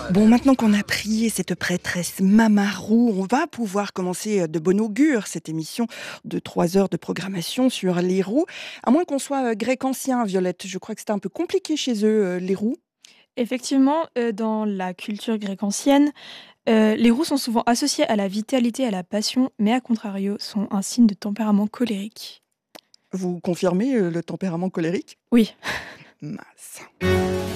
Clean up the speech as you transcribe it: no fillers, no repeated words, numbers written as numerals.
Bon, maintenant qu'on a prié cette prêtresse Mamarou, on va pouvoir commencer de bon augure cette émission de 3 heures de programmation sur les roues. À moins qu'on soit grec ancien, Violette. Je crois que c'était un peu compliqué chez eux, les roues. Effectivement, dans la culture grecque ancienne, les roues sont souvent associées à la vitalité et à la passion, mais à contrario, sont un signe de tempérament colérique. Vous confirmez le tempérament colérique? Oui. Mince.